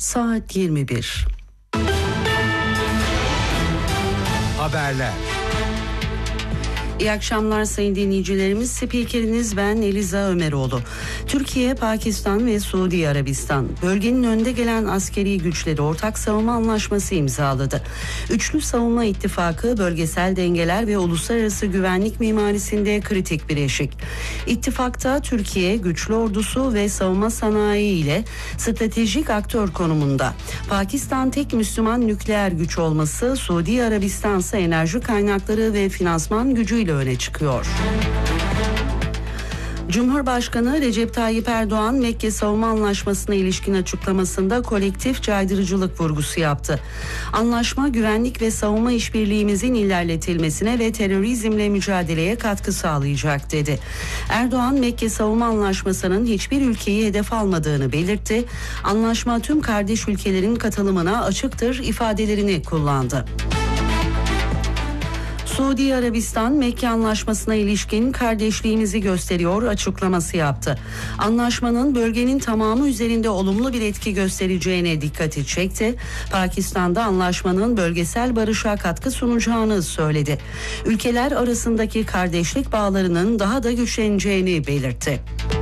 Saat 21. Haberler. İyi akşamlar sayın dinleyicilerimiz. Spikeriniz ben Eliza Ömeroğlu. Türkiye, Pakistan ve Suudi Arabistan bölgenin önde gelen askeri güçleri ortak savunma anlaşması imzaladı. Üçlü savunma ittifakı bölgesel dengeler ve uluslararası güvenlik mimarisinde kritik bir eşik. İttifakta Türkiye güçlü ordusu ve savunma sanayi ile stratejik aktör konumunda. Pakistan tek Müslüman nükleer güç olması, Suudi Arabistan ise enerji kaynakları ve finansman gücüyle öne çıkıyor. Cumhurbaşkanı Recep Tayyip Erdoğan, Mekke Savunma Anlaşması'na ilişkin açıklamasında kolektif caydırıcılık vurgusu yaptı. Anlaşma, güvenlik ve savunma işbirliğimizin ilerletilmesine ve terörizmle mücadeleye katkı sağlayacak dedi. Erdoğan, Mekke Savunma Anlaşması'nın hiçbir ülkeyi hedef almadığını belirtti. Anlaşma tüm kardeş ülkelerin katılımına açıktır ifadelerini kullandı. Suudi Arabistan, Mekke Anlaşması'na ilişkin kardeşliğimizi gösteriyor açıklaması yaptı. Anlaşmanın bölgenin tamamı üzerinde olumlu bir etki göstereceğine dikkati çekti. Pakistan'da anlaşmanın bölgesel barışa katkı sunacağını söyledi. Ülkeler arasındaki kardeşlik bağlarının daha da güçleneceğini belirtti.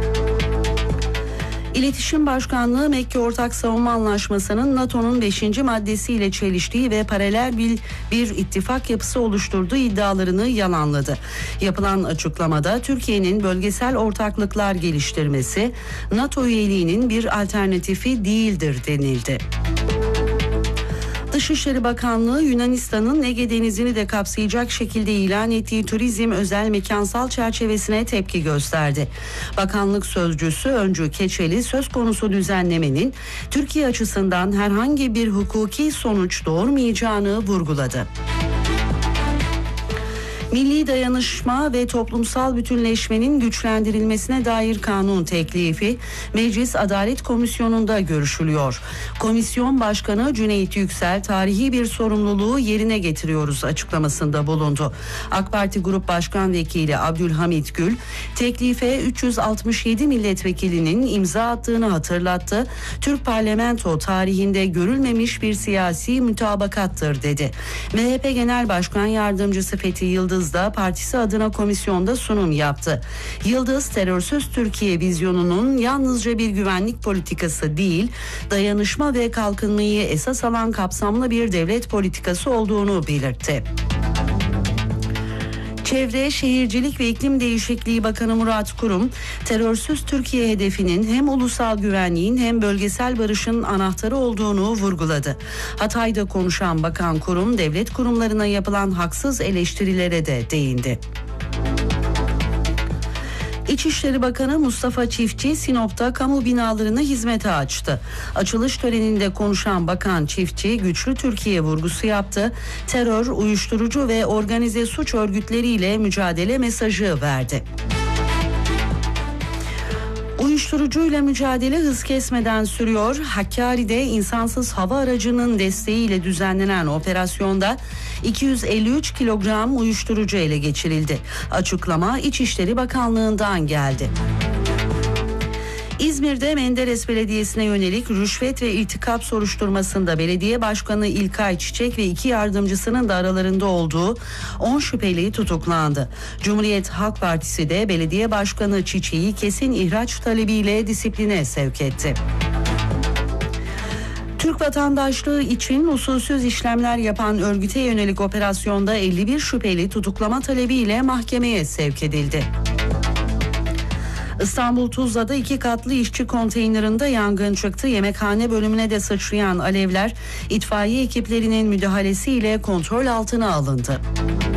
İletişim Başkanlığı, Mekke Ortak Savunma Anlaşması'nın NATO'nun 5. maddesiyle çeliştiği ve paralel bir ittifak yapısı oluşturduğu iddialarını yalanladı. Yapılan açıklamada Türkiye'nin bölgesel ortaklıklar geliştirmesi NATO üyeliğinin bir alternatifi değildir denildi. Dışişleri Bakanlığı, Yunanistan'ın Ege Denizi'ni de kapsayacak şekilde ilan ettiği turizm özel mekansal çerçevesine tepki gösterdi. Bakanlık sözcüsü Öncü Keçeli, söz konusu düzenlemenin Türkiye açısından herhangi bir hukuki sonuç doğurmayacağını vurguladı. Milli dayanışma ve toplumsal bütünleşmenin güçlendirilmesine dair kanun teklifi Meclis Adalet Komisyonu'nda görüşülüyor. Komisyon Başkanı Cüneyt Yüksel, tarihi bir sorumluluğu yerine getiriyoruz açıklamasında bulundu. AK Parti Grup Başkan Vekili Abdülhamit Gül, teklife 367 milletvekilinin imza attığını hatırlattı. Türk parlamento tarihinde görülmemiş bir siyasi mütabakattır dedi. MHP Genel Başkan Yardımcısı Fethi Yıldız da partisi adına komisyonda sunum yaptı. Yıldız, terörsüz Türkiye vizyonunun yalnızca bir güvenlik politikası değil, dayanışma ve kalkınmayı esas alan kapsamlı bir devlet politikası olduğunu belirtti. Çevre, Şehircilik ve İklim Değişikliği Bakanı Murat Kurum, terörsüz Türkiye hedefinin hem ulusal güvenliğin hem bölgesel barışın anahtarı olduğunu vurguladı. Hatay'da konuşan Bakan Kurum, devlet kurumlarına yapılan haksız eleştirilere de değindi. İçişleri Bakanı Mustafa Çiftçi, Sinop'ta kamu binalarını hizmete açtı. Açılış töreninde konuşan Bakan Çiftçi, güçlü Türkiye vurgusu yaptı. Terör, uyuşturucu ve organize suç örgütleriyle mücadele mesajı verdi. Uyuşturucuyla mücadele hız kesmeden sürüyor. Hakkari'de insansız hava aracının desteğiyle düzenlenen operasyonda 253 kilogram uyuşturucu ele geçirildi. Açıklama İçişleri Bakanlığı'ndan geldi. İzmir'de Menderes Belediyesi'ne yönelik rüşvet ve irtikap soruşturmasında belediye başkanı İlkay Çiçek ve 2 yardımcısının da aralarında olduğu 10 şüpheli tutuklandı. Cumhuriyet Halk Partisi de belediye başkanı Çiçek'i kesin ihraç talebiyle disipline sevk etti. Türk vatandaşlığı için usulsüz işlemler yapan örgüte yönelik operasyonda 51 şüpheli tutuklama talebiyle mahkemeye sevk edildi. İstanbul Tuzla'da 2 katlı işçi konteynerinde yangın çıktı. Yemekhane bölümüne de sıçrayan alevler itfaiye ekiplerinin müdahalesiyle kontrol altına alındı.